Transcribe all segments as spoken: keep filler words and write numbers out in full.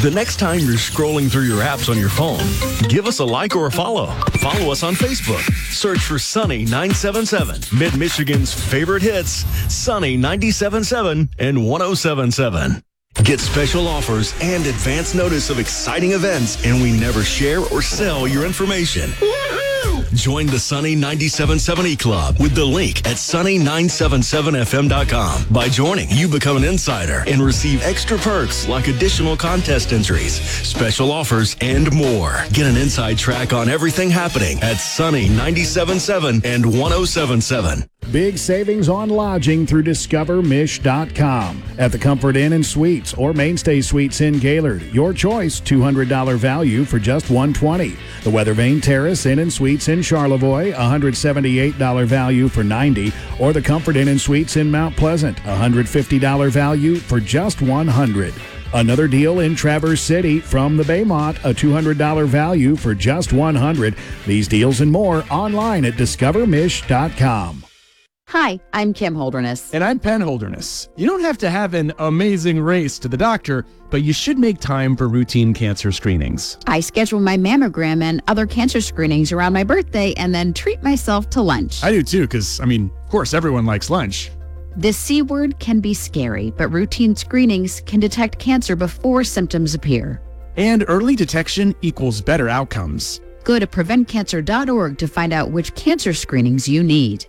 The next time you're scrolling through your apps on your phone, give us a like or a follow. Follow us on Facebook. Search for Sunny nine seven seven, Mid-Michigan's favorite hits, Sunny ninety-seven point seven and one oh seven point seven. Get special offers and advance notice of exciting events, and we never share or sell your information. Join the Sunny ninety-seven point seven E-Club with the link at sunny nine seven seven f m dot com. By joining, you become an insider and receive extra perks like additional contest entries, special offers, and more. Get an inside track on everything happening at Sunny ninety-seven point seven and one oh seven point seven. Big savings on lodging through discover mish dot com. At the Comfort Inn and Suites or Mainstay Suites in Gaylord, your choice, two hundred dollars value for just one hundred twenty dollars. The Weather Vane Terrace Inn and Suites in Charlevoix, one hundred seventy-eight dollars value for ninety dollars. Or the Comfort Inn and Suites in Mount Pleasant, one hundred fifty dollars value for just one hundred dollars. Another deal in Traverse City from the Baymont, a two hundred dollars value for just one hundred dollars. These deals and more online at discover mish dot com. Hi, I'm Kim Holderness. And I'm Penn Holderness. You don't have to have an amazing race to the doctor, but you should make time for routine cancer screenings. I schedule my mammogram and other cancer screenings around my birthday and then treat myself to lunch. I do too, because, I mean, of course, everyone likes lunch. The C word can be scary, but routine screenings can detect cancer before symptoms appear. And early detection equals better outcomes. Go to prevent cancer dot org to find out which cancer screenings you need.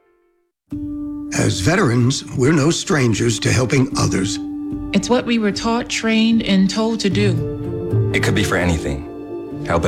As veterans, we're no strangers to helping others. It's what we were taught, trained, and told to do. It could be for anything.